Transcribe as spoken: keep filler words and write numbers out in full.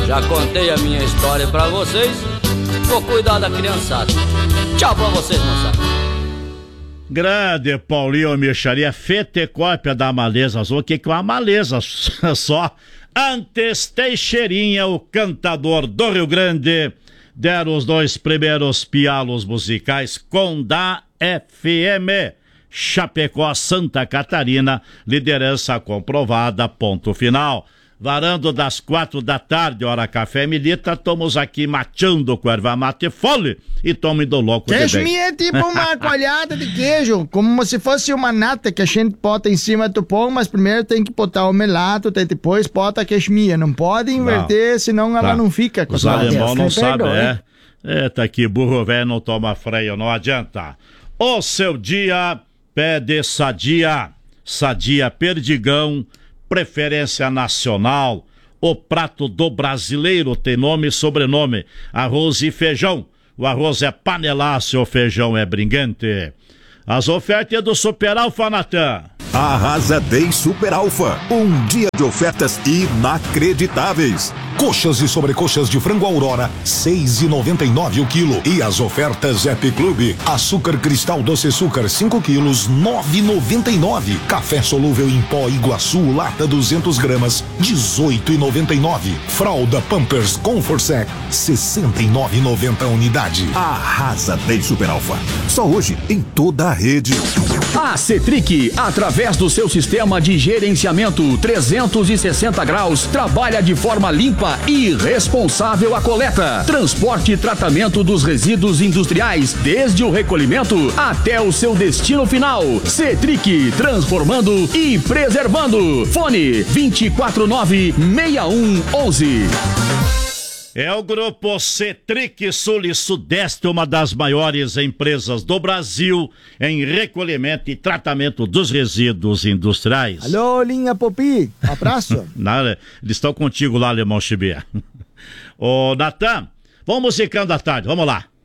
Já contei a minha história pra vocês. Vou cuidar da criançada. Tchau pra vocês, moçada. Grande Paulinho Micharia, fetecópia da Maleza Azul. O que que é uma maleza só? Antes Teixeirinha, o cantador do Rio Grande, deram os dois primeiros pialos musicais com da F M. Chapecó, Santa Catarina, liderança comprovada, ponto final. Varando das quatro da tarde, hora café milita, estamos aqui mateando com erva mate fole e tome do louco de bem. Queijo é tipo uma coalhada de queijo, como se fosse uma nata que a gente bota em cima do pão, mas primeiro tem que botar o melato, depois bota a queimia. Não pode inverter, não. Senão ela tá. Não fica. Os alemão não sabem, é. Eita, que burro velho não toma freio, não adianta. O seu dia pede Sadia, Sadia Perdigão, preferência nacional. O prato do brasileiro tem nome e sobrenome, arroz e feijão. O arroz é panelaço, o feijão é brinquente. As ofertas do Super Alfa, Natan. Arrasa Day Super Alfa, um dia de ofertas inacreditáveis. Coxas e sobrecoxas de frango Aurora, seis e noventa e nove o quilo. E as ofertas Happy Club, açúcar cristal doce açúcar cinco quilos, nove e noventa e nove. Café solúvel em pó Iguaçu, lata duzentos gramas, dezoito e noventa e nove. Fralda Pampers Comfort Sec, sessenta e nove e noventa unidade. Arrasa Day Super Alfa, só hoje em toda a rede. A Cetric, através do seu sistema de gerenciamento trezentos e sessenta graus, trabalha de forma limpa e responsável a coleta, transporte e tratamento dos resíduos industriais, desde o recolhimento até o seu destino final. Cetric, transformando e preservando. Fone vinte e quatro nove, seis um onze. É o grupo Cetric Sul e Sudeste, uma das maiores empresas do Brasil em recolhimento e tratamento dos resíduos industriais. Alô, linha Popi, abraço. Nada, eles estão contigo lá, Alemão Chibia. Ô, Natan, vamos musicando à tarde, vamos lá.